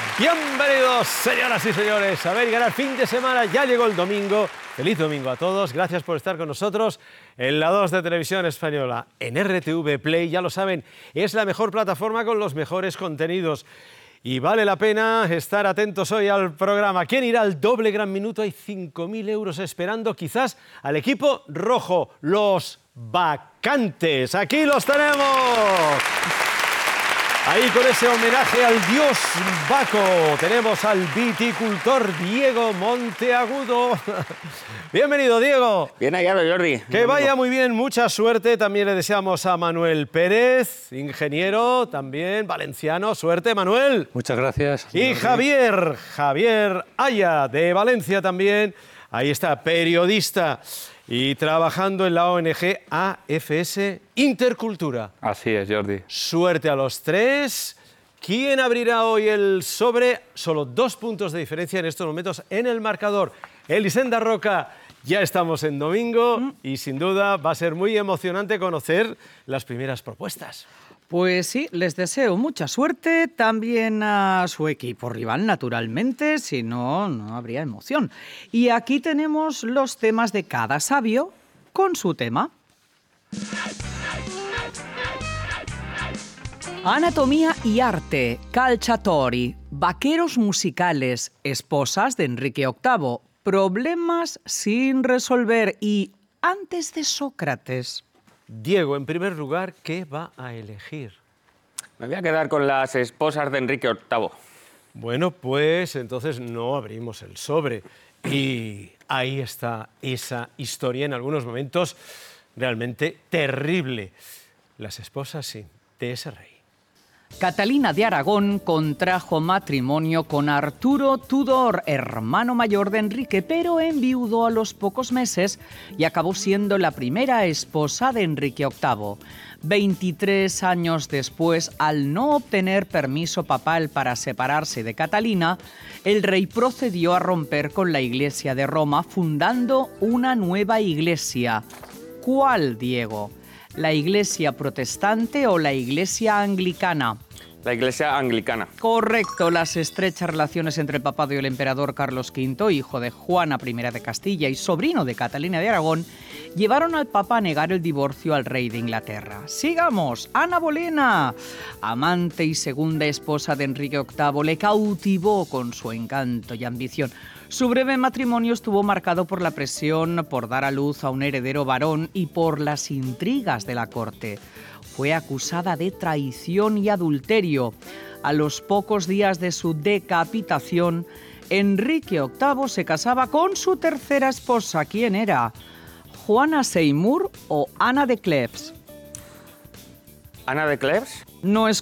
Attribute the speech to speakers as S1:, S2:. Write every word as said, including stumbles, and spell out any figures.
S1: Bienvenidos, señoras y señores, a ver y ganar fin de semana. Ya llegó el domingo. Feliz domingo a todos. Gracias por estar con nosotros en la dos de Televisión Española. En R T V Play, ya lo saben, es la mejor plataforma con los mejores contenidos. Y vale la pena estar atentos hoy al programa. ¿Quién irá al doble gran minuto? Hay cinco mil euros esperando quizás al equipo rojo, los Bacantes. Aquí los tenemos. Ahí con ese homenaje al dios Baco tenemos al viticultor Diego Monteagudo. Bienvenido, Diego.
S2: Bien hallado, Jordi.
S1: Que vaya muy bien, mucha suerte. También le deseamos a Manuel Pérez, ingeniero, también valenciano. Suerte, Manuel.
S3: Muchas gracias.
S1: Y Javier, Javier Aya, de Valencia también. Ahí está, periodista y trabajando en la O N G A F S Intercultura.
S3: Así es, Jordi.
S1: Suerte a los tres. ¿Quién abrirá hoy el sobre? Solo dos puntos de diferencia en estos momentos en el marcador. Elisenda Roca, ya estamos en domingo y sin duda va a ser muy emocionante conocer las primeras propuestas.
S4: Pues sí, les deseo mucha suerte, también a su equipo rival, naturalmente, si no, no habría emoción. Y aquí tenemos los temas de cada sabio con su tema. Anatomía y arte, calciatori, vaqueros musicales, esposas de Enrique octavo, problemas sin resolver y antes de Sócrates.
S1: Diego, en primer lugar, ¿qué va a elegir?
S2: Me voy a quedar con las esposas de Enrique octavo.
S1: Bueno, pues entonces no abrimos el sobre. Y ahí está esa historia, en algunos momentos realmente terrible. Las esposas, sí, de ese rey.
S4: Catalina de Aragón contrajo matrimonio con Arturo Tudor, hermano mayor de Enrique, pero enviudó a los pocos meses y acabó siendo la primera esposa de Enrique octavo. veintitrés años después, al no obtener permiso papal para separarse de Catalina, el rey procedió a romper con la Iglesia de Roma, fundando una nueva iglesia. ¿Cuál, Diego? ¿La Iglesia protestante o la Iglesia anglicana?
S2: La Iglesia anglicana.
S4: Correcto, las estrechas relaciones entre el papado y el emperador Carlos quinto, hijo de Juana primera de Castilla y sobrino de Catalina de Aragón, llevaron al papa a negar el divorcio al rey de Inglaterra. Sigamos, Ana Bolena, amante y segunda esposa de Enrique octavo, le cautivó con su encanto y ambición. Su breve matrimonio estuvo marcado por la presión por dar a luz a un heredero varón y por las intrigas de la corte. Fue acusada de traición y adulterio. A los pocos días de su decapitación, Enrique octavo se casaba con su tercera esposa. ¿Quién era? ¿Juana Seymour o Ana de Cleves?
S2: ¿Ana de Cleves?
S4: No es